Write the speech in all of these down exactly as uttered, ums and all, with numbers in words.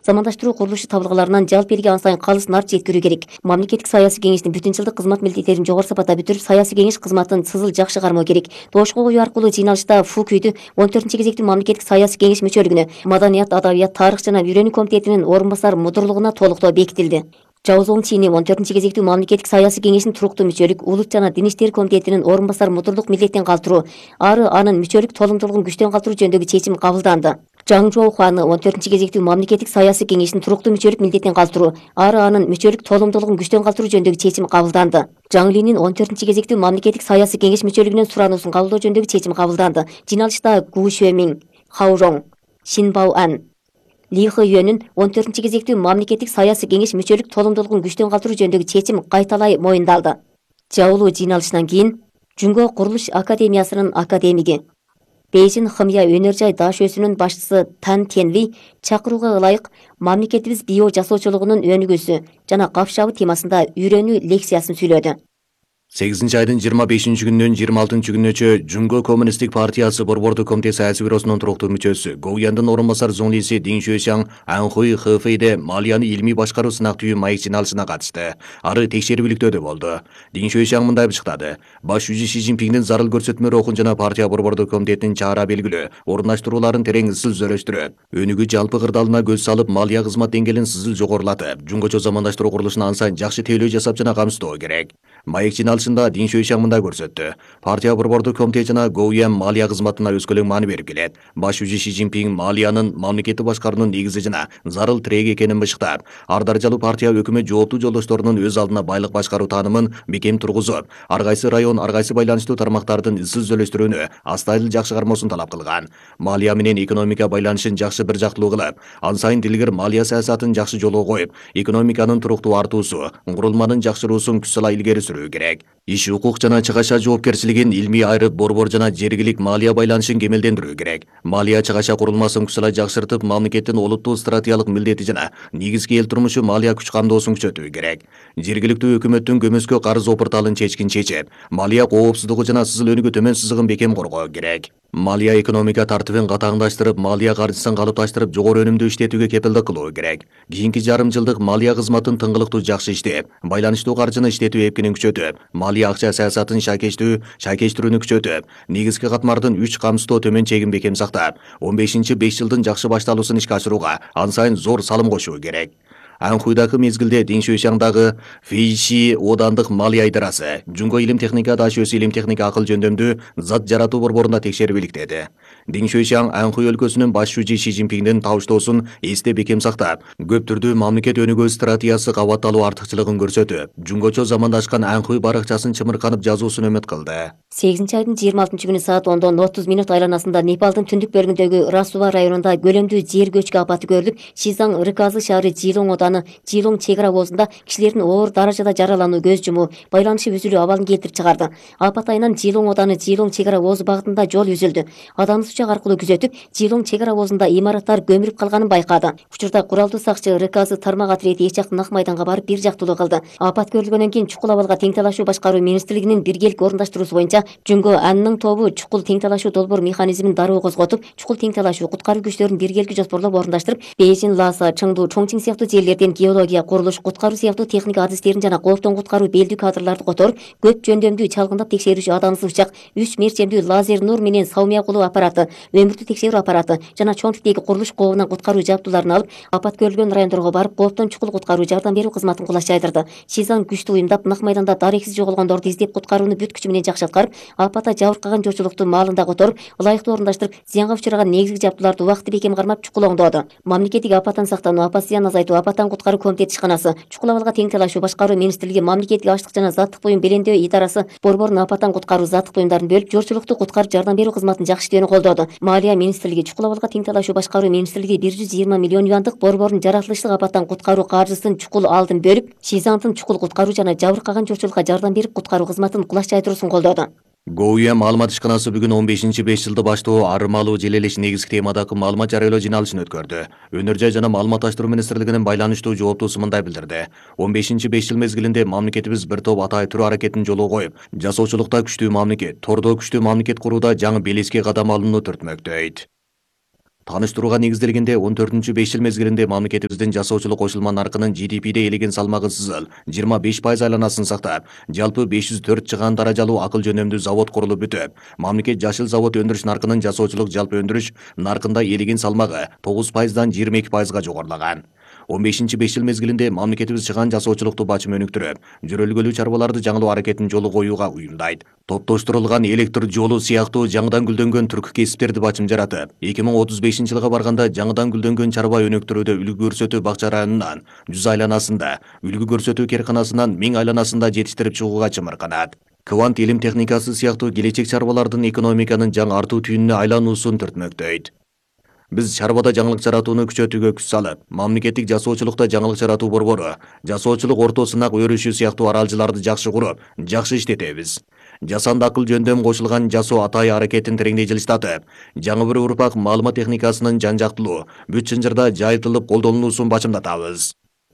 замандаштыруу курулушу табылгаларынан жалпы элге ан сайын калыс нарт жеткирүү керек. Мамлекеттик саясий кеңештин бүтүн жылдык кызмат милдеттерин жогору сапатта бүтүрүп, саясий кеңеш кызматын сызыл жакшы кармоо керек. Добушка коюу аркылуу жыйналышта Фу Күйдү он төртүнчү кезектүү мамлекеттик саясий кеңеш мүчөлүгүнө, маданият, адабият, тарых жана үйрөнүү комитетинин орун басар мудурлугуна толуктоо бекитилди. Жау Зоңчини он төртүнчү кезектүү мамлекеттик саясий кеңештин туруктуу мүчөлүк, улут жана дин иштери комитетинин орун басар мудурлук милдеттен калтыруу, ары анын мүчөлүк толумдуулугун күчтөн калтыруу жөнүндөгү чечим кабылданды. Жаң Жоуханы он төртүнчү кезектүү мамлекеттик саясий кеңештин туруктуу мүчөлүк милдеттен калтыруу, ары анын мүчөлүк толумдуулугун күчтөн калтыруу жөнүндөгү чечим кабылданды. Жаң Линин он төртүнчү кезектүү мамлекеттик саясий кеңеш мүчөлүгүнүн сурануусун кабылдоо жөнүндөгү чечим кабылданды. Жыйналышта Гу Шуэмиң, Хаожоң, Шин Бао Ан, Ли Хэюэнүн он төртүнчү кезектүү мамлекеттик саясий кеңеш мүчөлүк толумдуулугун күчтөн калтыруу жөнүндөгү чечим кайталай моюндалды. Жабылуу жыйналышынан кийин Жунго Курулуш Академиясынын академиги, Бейжин Хымя өнөр жай даш өсүнүн башчысы Тан Тенви чакырууга ылайык мамлекетибиз био жасоочулугунун өнүгүүсү жана капшабы темасында үйрөнүү лекциясын сүйлөдү. сегизинчи айдын жыйырма бешинчи күнүнөн жыйырма алтынчы күнүнчө Жунго Коммунисттик партиясы борбордук комитет саясий бюросунун туруктуу мүчөсү, Гоуяндын орун басар зоңлиси Дин Шуэшаң Анхуй Хэфэйде малияны илмий башкаруу сынак түйүү маек жыйналышына катышты. Ары текшерүүлүктөдө болду. Дин Шуэшаң мындай бышыктады: баш жүзү Ши Цзиньпиңдин зарыл көрсөтмө рухун жана партия борбордук комитетинин чара белгилөө, орундаштырууларын терең ысыл зөрөштүрөт. Өнүгүү жалпы кырдаалына көз салып, малия кызмат деңгээлин сызыл жогорулатып, жунгочо замандаштыруу курулушуна ан сайын жакшы тейлөө жасап жана камсыздоо керек. Маек жыйналышында Дин Шуэшаң мындай көрсөттү: партия борбордук комитет жана Гоуян малия кызматына өскөлөң маани берип келет. Баш жүзү Ши Цзиньпиң малиянын мамлекетти башкаруунун негизи жана зарыл тирек экенин бышыктап, ар даражалуу партия өкмөт жооптуу жолдошторунун өз алдына байлык башкаруу таанымын бекем тургузуп, ар кайсы район, ар кайсы байланыштуу тармактардын ысыл зөлөштүрүүнү астайыл жакшы кармоосун талап кылган. Малия менен экономика байланышын жакшы бир жактылуу кылып, ан сайын дилгер малия саясатын жакшы жолго коюп, экономиканын туруктуу артуусу, курулманын жакшыруусун күч сала илгери сүрүү керек. Иш укук жана чыгаша жоопкерчилигин илмий айрып, борбор жана жергилик малия байланышын кемелдендирүү керек. Малия чыгаша курулмасын күч сала жакшыртып, мамлекеттин олуттуу стратегиялык милдети жана негизги эл турмушу малия күч камдоосун күчөтүү керек. Жергиликтүү өкмөттүн көмөскө карыз опурталын чечкин чечип, малия коопсуздугу жана сызыл өнүгүү төмөн сызыгын бекем коргоо керек. Малия экономика тартыбын катаңдаштырып, малия каржысын калыпташтырып, жогору өнүмдүү иштетүүгө кепилдик кылуу керек. Кийинки жарым жылдык малия кызматын тыңгылыктуу жакшы иштеп, байланыштуу каржыны иштетүү эпкинин күчөтүп, малия акча саясатын шайкечтүү, шайкештирүүнү күчөтүп, негизги катмардын үч камсыздоо төмөн чегин бекем сактап, он бешинчи беш жылдын жакшы башталуусун ишке ашырууга ан сайын зор салым кошуу керек. Анхуйдагы мезгилде Дин Шуэшаңдагы Фейши Одандык малия идарасы Жунго илим техника даш өсү илим техника акыл жөндөмдүү зат жаратуу борборунда текшерип иликтеди. Дин Шуэшаң Анхуй өлкөсүнүн баш жүзү Ши Цзиньпиңдин табыштоосун эсте бекем сактап, көп түрдүү мамлекет өнүгүү стратегиясы кабатталуу артыкчылыгын көрсөтүп, жунгочо замандашкан Анхуй баракчасын чымырканып жазуусун өмөт кылды. сегизинчи айдын жыйырма алтынчы күнү саат ондон отуз минут айланасында Непалдын түндүк бөлүгүндөгү Расува районунда көлөмдүү жер көчкү апаты көрүлүп, Шизаң ырказы шаары Жилоң Оданы Жилоң чек ара обозунда кишилердин оор даражада жаралануу, көз жумуу, байланышып үзүлүү абалын келтирип чыгарды. Апат айынан Жилоң Оданы Жилоң чек ара обозу багытында жол үзүлдү. Адамды учак аркылуу күзөтүп, Жилоң чек ара обозунда имараттар көмүлүп калганын байкады. Учурда куралдуу сакчы ырказы тармак отряди эч жактын ак майданга барып бир жактылуу кылды. Апат көрүлгөндөн кийин чукул абалга тең талашуу башкаруу министрлигинин биргелик орундаштыруусу боюнча Жунго Анның тобу чукул тең талашуу долбоор механизмин дароо козготуп, чукул тең талашуу куткаруу күчтөрүн биргеликти жоспорлоп орундаштырып, Бейжин, Ласа, Чыңду, Чоңчиң сыяктуу жерлерден геология, курулуш, куткаруу сыяктуу техника адистерин жана кооптон куткаруу белдүү кадрларды которуп, көп жөндөмдүү чалгындап текшерүүчү адамсыз учак, үч мерчемдүү лазер нур менен саумия кылуу аппараты, өмүрдү текшерүү аппараты жана чоң типтеги курулуш кообунан куткаруу жабдууларын алып, апат көрүлгөн райондорго барып, кооптон чукул куткаруу жардам берүү кызматын кулаш жайдырды. Шизаң күчтүү уюмдап, нак майданда дарексиз жоголгондорду издеп куткарууну бүт күчү менен жакшы аткарып, апатта жабыркаган журчулукту маалында которуп, ылайыктуу орундаштырып, зыянга учураган негизги жабдууларды убакытты бекем кармап, чукул оңдооду. Мамлекеттик апаттан сактануу, апат зыянын азайтуу, апаттан куткаруу комитет ишканасы, чукул абалга тең талашуу башкаруу министрлиги, мамлекеттик аштык жана заттык буюм белемдөө идарасы борборун апаттан куткаруу заттык буюмдарын бөлүп, журчулукту куткарып жардам берүү кызматын жакшы иштөөнү колдоду. Малия министрлиги, чукул абалга тең талашуу башкаруу министрлиги бир жүз жыйырма миллион юандык борбордун жаратылыштык апаттан куткаруу каржысын чукул алдын бөлүп, Шизаңдын чукул куткаруу жана жабыркаган журчулукка жардам берип куткаруу кызматын кулаш жайдыруусун колдоду. Гоуя маалымат ишканасы бүгүн он бешинчи беш жылды баштоо армалуу желелеш негизги темадагы маалымат жарыялоо жыйналышын өткөрдү. Өнөр жай жана маалыматташтыруу министрлигинин байланыштуу жооптуусу мындай билдирди: он бешинчи беш жыл мезгилинде мамлекетибиз бир топ атай туруу аракетин жолго коюп, жасоочулукта күчтүү мамлекет, тордо күчтүү мамлекет курууда жаңы белеске кадам алууну түртмөктөйт. Таныштырууга негизделгенде он төртүнчү беш жыл мезгилинде мамлекетибиздин жасоочулук кошулма наркынын G D P'де элеген салмагы сызыл жыйырма беш пайыз айланасын сактап, жалпы беш жүз төрт жыгаан даражалуу акыл жөнөмдүү завод курулуп бүтүп, мамлекет жашыл завод өндүрүш наркынын жасоочулук жалпы өндүрүш наркында элеген салмагы тогуз пайыздан жыйырма эки пайызга жогорулаган. он бешинчи беш жыл мезгилинде мамлекетибиз чыгаан жасоочулукту бачым өнүктүрүп, жөрөлгөлүү чарбаларды жаңылоо аракетин жолу коюуга уюмдайт. Топтоштурулган электр жолу сыяктуу жаңыдан гүлдөнгөн түркү кесиптерди бачым жаратып, эки миң отуз бешинчи жылга барганда жаңыдан гүлдөнгөн чарба өнүктүрүүдө үлгү көрсөтүү бакча районунан жүз айланасында, үлгү көрсөтүү керканасынан миң айланасында жетиштирип чыгууга чымырканат. Квант илим техникасы сыяктуу келечек чарбалардын экономиканын жаңы артуу түйүнүнө айлануусун түртмөктөйт. Биз чарбада жаңылык жаратууну күчөтүүгө күч салып, мамлекеттик жасоочулукта жаңылык жаратуу борбору, жасоочулук орто сынак өрүшү сыяктуу аралжыларды жакшы куруп, жакшы иштетебиз. Жасанды акыл жөндөм кошулган жасоо атайы аракетин тереңдей жылыштатып, жаңы бир урпак маалымат техникасынын жан-жактылуу, бүт чынжырда жайылтылып колдонулуусун бачымдатабыз.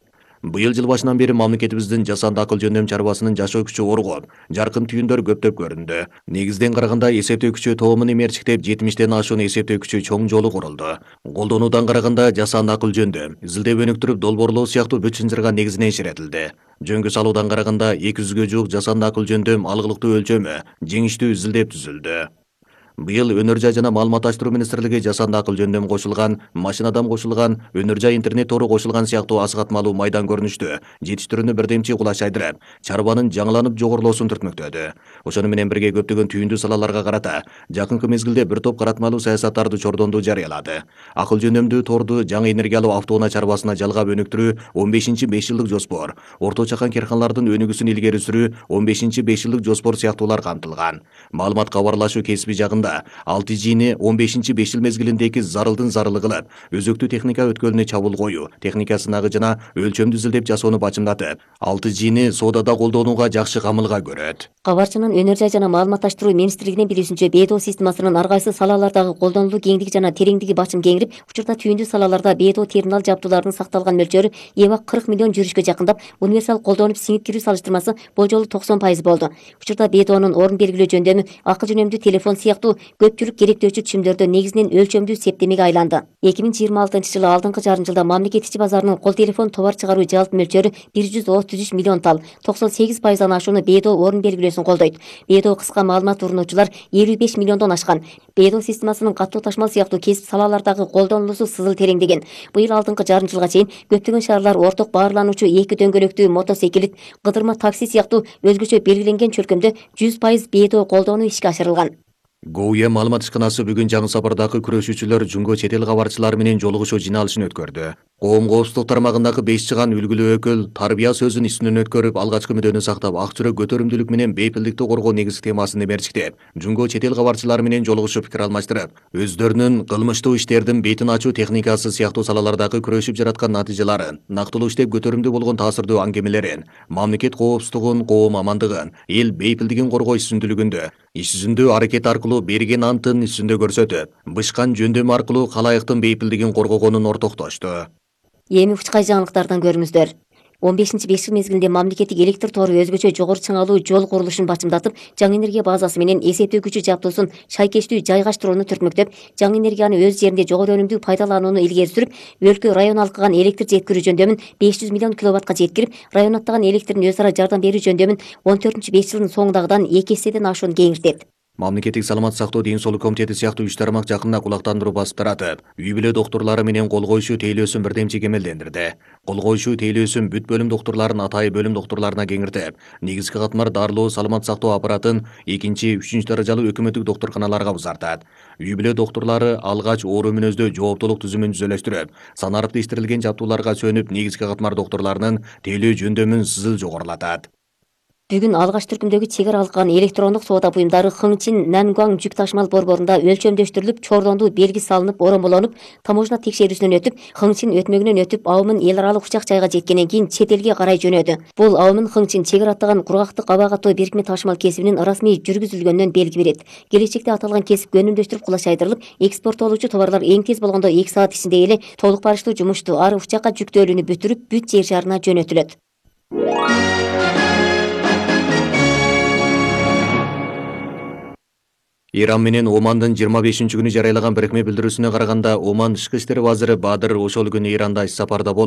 Быйыл жыл башынан бери мамлекетибиздин жасанды акыл жөндөм чарбасынын жашоо күчү оргоп, жаркын түйүндөр көптөп көрүндү. Негизден караганда эсептөө күчү тоомун эмерчиктеп жетимиштен ашуун эсептөө күчү чоң жолу курулду. Колдонуудан караганда жасанды акыл жөндөм, изилдеп өнүктүрүп долбоорлоо сыяктуу бүт чынжырга негизинен ишаретилди. Жөнгө салуудан караганда эки жүзгө жуук жасанды акыл жөндөм алгылыктуу өлчөмү, жеңиштүү изилдеп түзүлдү. Быйыл Өнөр жай жана маалыматташтыруу министрлиги жасанды акыл жөндөм кошулган, машинадан кошулган, Өнөр жай интернет тору кошулган сыяктуу асыгатмалуу майдан көрүнүштү жетиштирүүнү бирдемчи кулаш айдырып, чарбанын жаңыланып жогорулоосун түртмөктөдү. Ошону менен бирге көптөгөн түйүндүү салаларга карата жакынкы мезгилде бир топ каратмалуу саясаттарды чордонду жарыялады. Акыл жөндөмдүү торду жаңы энергиялуу автоунаа чарбасына жалгап өнүктүрүү он бешинчи беш жылдык жоспор, орто чакан керканалардын өнүгүүсүн илгери сүрүү он бешинчи беш жылдык жоспор сыяктуулар камтылган. Маалымат кабарлашуу кесиби жагында алты жини он бешинчи беш жыл мезгилиндеги зарылдын зарылы кылып, өзөктүү техника өткөлүнө чабуул коюу, техника сынагы жана өлчөмдү изилдеп жасоону бачымдатып, алты жини соодада колдонууга жакшы камылга көрөт. Кабарчынын Өнөр жай жана маалыматташтыруу министрлигинин билүүсүнчө, БЭДО системасынын ар кайсы салалардагы колдонулуу кеңдиги жана тереңдиги бачым кеңирип, учурда түйүндүү салаларда БЭДО терминал жабдууларынын сакталган мөлчөрү эбак кырк миллион жүрүшкө жакындап, универсал колдонуп сиңип кирүү салыштырмасы болжолу токсон пайыз болду. Учурда БЭДОнун орун белгилөө жөндөмү, акыл жөнөмдүү телефон сыяктуу көпчүлүк керектөөчү түшүмдөрдө негизинен өлчөмдүү септемеге айланды. эки миң жыйырма алтынчы жылы алдыңкы жарым жылда мамлекет ичи базарынын кол телефон товар чыгаруу жалпы мөлчөрү бир жүз отуз үч миллион тал, токсон сегиз пайыздан ашууну БЭДО орун белгилөөсүн колдойт. БЭДО кыска маалымат урунуучулар элүү беш миллиондон ашкан. БЭДО системасынын катуу ташмал сыяктуу кесип салалардагы колдонулуусу сызыл тереңдеген. Быйыл алдыңкы жарым жылга чейин көптөгөн шаарлар орток баарлануучу эки дөңгөлөктүү мотоциклит, кыдырма такси сыяктуу өзгөчө белгиленген чөлкөмдө жүз пайыз БЭДО колдонуу ишке ашырылган. ГОУЕ маалымат ишканасы бүгүн жаңы сапардагы күрөшүүчүлөр жунго чет эл кабарчылары менен жолугушуу жыйналышын өткөрдү. Коом коопсуздук тармагындагы беш чыган үлгүлүү өкүл тарбия сөзүн үстүнөн өткөрүп, алгачкы мүдөнү сактап, ак жүрөк көтөрүмдүүлүк менен бейпилдикти коргоо негизги темасын эмерчиктеп, жунго чет эл кабарчылары менен жолугушуп пикир алмаштырып, өздөрүнүн кылмыштуу иштердин бетин ачуу техникасы сыяктуу салалардагы күрөшүп жараткан натыйжаларын, нактылуу иштеп көтөрүмдүү болгон таасирдуу аңгемелерин, мамлекет коопсуздугун, коом амандыгын, эл бейпилдигин коргоо иш жүзүндүүлүгүндө, иш жүзүндө аракет аркылуу берген антын иш жүзүндө көрсөтүп, бышкан жөндөмү аркылуу калайыктын бейпилдигин коргогонун ортоктошту. Эми учкай жаңылыктардан көрүңүздөр. он бешинчи беш жыл мезгилинде мамлекеттик электр тору өзгөчө жогору чыңалуу жол курулушун бачымдатып, жаңы энергия базасы менен эсептөө күчү жабдуусун шайкештүү жайгаштырууну түртмөктөп, жаңы энергияны өз жеринде жогору өнүмдүү пайдаланууну илгери сүрүп, өлкө район алкыган электр жеткирүү жөндөмүн беш жүз миллион киловаттка жеткирип, район аттаган электрдин өз ара жардам берүү жөндөмүн он төртүнчү беш жылдын соңундагыдан эки эседен ашуун кеңиртет. Мамлекеттик саламат сактоо ден соолук комитети сыяктуу үч тармак жакында кулактандыруу басып таратып, үй бүлө доктурлары менен кол коюшуу тейлөөсүн бирдемчи кемелдендирди. Кол коюшуу тейлөөсүн бүт бөлүм доктурларын атайы бөлүм доктурларына кеңиртип, негизги катмар дарылоо саламат сактоо аппаратын экинчи, үчүнчү даражалуу өкмөттүк доктурканаларга узартат. Үй бүлө доктурлары алгач оору мүнөздө жооптулук түзүмүн түзөлөштүрүп, санарып иштирилген жабдууларга сөнүп, негизги катмар доктурларынын тейлөө жөндөмүн сызыл жогорулатат. Бүгүн алгач түркүмдөгү чегара алкан электрондук соода буюмдары Хыңчин Наньгуан жүк ташмал борборунда өлчөмдөштүрүлүп, чордондуу белги салынып, оромолонуп, таможня текшерүүсүнөн өтүп, Хыңчин өтмөгүнөн өтүп, абымын эл аралык учак жайга жеткенден кийин чет элге карай жөнөдү. Бул абымын Хыңчин чегара аттаган кургактык аба катуу бирикме ташмал кесибинин расмий жүргүзүлгөнүнөн белги берет. Келечекте аталган кесип көнүмдөштүрүп кулаш айдырылып, экспорттолуучу товарлар эң тез болгондо эки саат ичинде эле толук барыштуу жумушту ары учакка жүктөөлүүнү бүтүрүп, бүт жер шарына жөнөтүлөт. Иран менен Омандын жыйырма бешинчи күнү жарыялаган бирикме билдирүүсүнө караганда, Оман ички иштер вазыры Бадыр ошол күнү Иранда иш сапарда болуп,